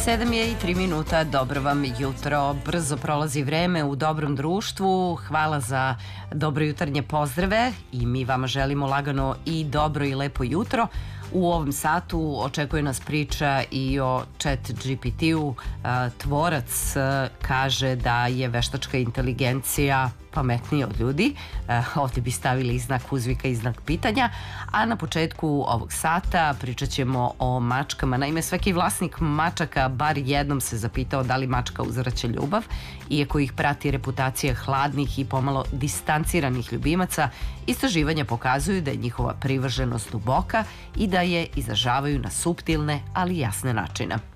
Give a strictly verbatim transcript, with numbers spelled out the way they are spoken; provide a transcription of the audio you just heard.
sedam je i tri minuta, dobro vam jutro, brzo prolazi vreme u dobrom društvu, hvala za dobro jutarnje pozdrave i mi vama želimo lagano i dobro i lepo jutro. U ovom satu očekuje nas priča i o Chat G P T-u. Tvorac kaže da je veštačka inteligencija pametnija od ljudi. Ovdje bi stavili i znak uzvika i znak pitanja. A na početku ovog sata pričat ćemo o mačkama. Naime, svaki vlasnik mačaka bar jednom se zapitao da li mačka uzvraća ljubav. Iako ih prati reputacija hladnih i pomalo distanciranih ljubimaca, istraživanja pokazuju da je njihova privrženost duboka i da je izražavaju na suptilne, ali jasne načine.